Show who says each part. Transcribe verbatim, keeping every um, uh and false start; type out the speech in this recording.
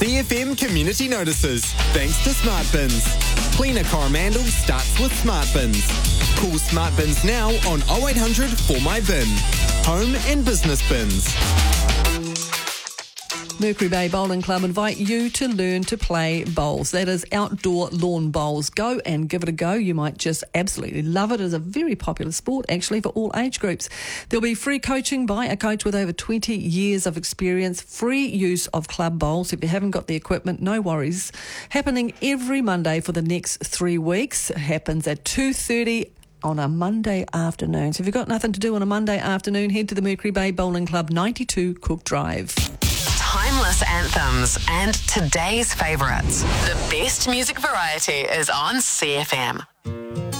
Speaker 1: C F M Community Notices, thanks to Smart Bins. Cleaner Coromandel starts with Smart Bins. Call Smart Bins now on oh eight hundred for my bin. Home and business bins.
Speaker 2: Mercury Bay Bowling Club invite you to learn to play bowls. That is outdoor lawn bowls. Go and give it a go. You might just absolutely love it. It is a very popular sport, actually, for all age groups. There'll be free coaching by a coach with over twenty years of experience, free use of club bowls. If you haven't got the equipment, no worries. Happening every Monday for the next three weeks. It happens at two thirty on a Monday afternoon. So if you've got nothing to do on a Monday afternoon, head to the Mercury Bay Bowling Club, ninety-two Cook Drive.
Speaker 3: Timeless anthems and today's favourites. The best music variety is on C F M.